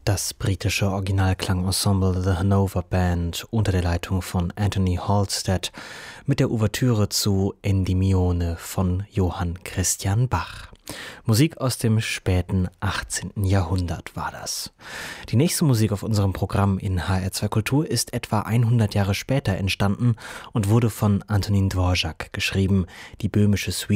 Das britische Originalklangensemble The Hanover Band unter der Leitung von Anthony Halstead mit der Ouvertüre zu Endymione von Johann Christian Bach. Musik aus dem späten 18. Jahrhundert war das. Die nächste Musik auf unserem Programm in HR2 Kultur ist etwa 100 Jahre später entstanden und wurde von Antonín Dvořák geschrieben, die böhmische Suite